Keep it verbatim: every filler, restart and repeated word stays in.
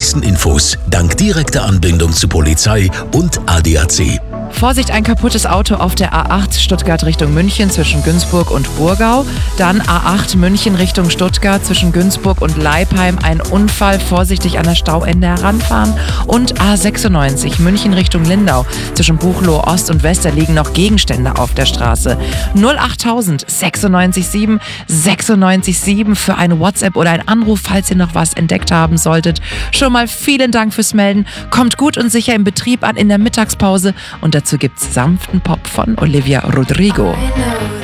wichtigsten Infos dank direkter Anbindung zu Polizei und A D A C. Vorsicht, ein kaputtes Auto auf der A acht Stuttgart Richtung München zwischen Günzburg und Burgau. Dann A acht München Richtung Stuttgart zwischen Günzburg und Leipheim. Ein Unfall, vorsichtig an das Stauende heranfahren. Und A sechsundneunzig München Richtung Lindau zwischen Buchloe Ost und West. Da liegen noch Gegenstände auf der Straße. null achttausend sechsundneunzig sieben sechsundneunzig sieben für eine WhatsApp oder einen Anruf, falls ihr noch was entdeckt haben solltet. Schon mal vielen Dank fürs Melden. Kommt gut und sicher im Betrieb an in der Mittagspause. Und dazu gibt's sanften Pop von Olivia Rodrigo.